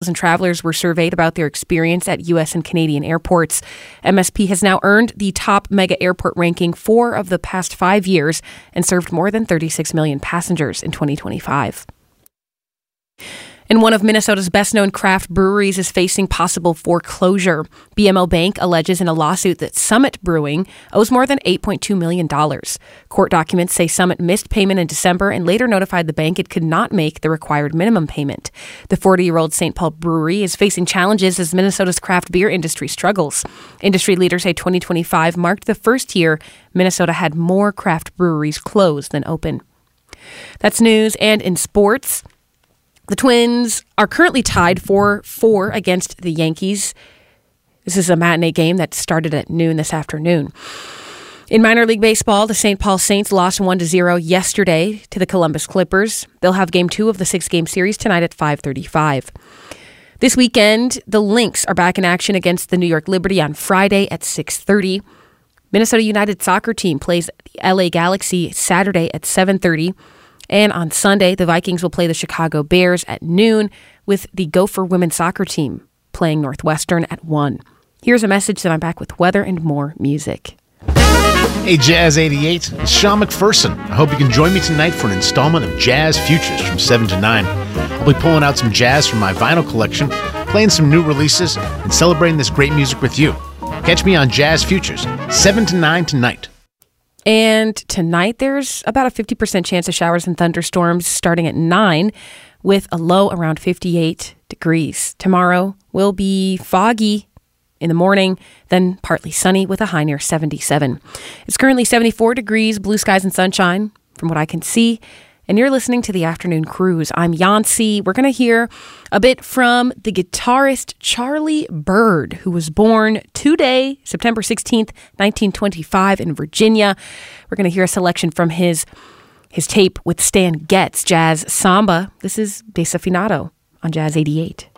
and travelers were surveyed about their experience at U.S. and Canadian airports. MSP has now earned the top mega airport ranking 4 of the past 5 years and served more than 36 million passengers in 2025. And one of Minnesota's best-known craft breweries is facing possible foreclosure. BMO Bank alleges in a lawsuit that Summit Brewing owes more than $8.2 million. Court documents say Summit missed payment in December and later notified the bank it could not make the required minimum payment. The 40-year-old St. Paul brewery is facing challenges as Minnesota's craft beer industry struggles. Industry leaders say 2025 marked the first year Minnesota had more craft breweries closed than open. That's news. And in sports, the Twins are currently tied 4-4 against the Yankees. This is a matinee game that started at noon this afternoon. In minor league baseball, the St. Paul Saints lost 1-0 yesterday to the Columbus Clippers. They'll have Game 2 of the 6-game series tonight at 5:35. This weekend, the Lynx are back in action against the New York Liberty on Friday at 6:30. Minnesota United soccer team plays the LA Galaxy Saturday at 7:30. And on Sunday, the Vikings will play the Chicago Bears at noon, with the Gopher women's soccer team playing Northwestern at 1. Here's a message, then I'm back with weather and more music. Hey, Jazz 88, it's Sean McPherson. I hope you can join me tonight for an installment of Jazz Futures from 7 to 9. I'll be pulling out some jazz from my vinyl collection, playing some new releases, and celebrating this great music with you. Catch me on Jazz Futures, 7 to 9 tonight. And tonight, there's about a 50% chance of showers and thunderstorms starting at 9 with a low around 58 degrees. Tomorrow will be foggy in the morning, then partly sunny with a high near 77. It's currently 74 degrees, blue skies and sunshine from what I can see. And you're listening to The Afternoon Cruise. I'm Yancy. We're going to hear a bit from the guitarist Charlie Byrd, who was born today, September 16th, 1925 in Virginia. We're going to hear a selection from his tape with Stan Getz, Jazz Samba. This is Desafinado on Jazz 88.